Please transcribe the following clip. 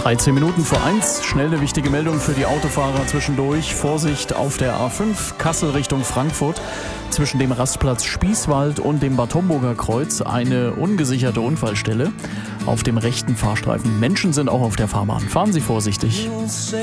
13 Minuten vor 1. Schnell eine wichtige Meldung für die Autofahrer zwischendurch. Vorsicht auf der A5 Kassel Richtung Frankfurt. Zwischen dem Rastplatz Spießwald und dem Bad Homburger Kreuz eine ungesicherte Unfallstelle auf dem rechten Fahrstreifen. Menschen sind auch auf der Fahrbahn. Fahren Sie vorsichtig.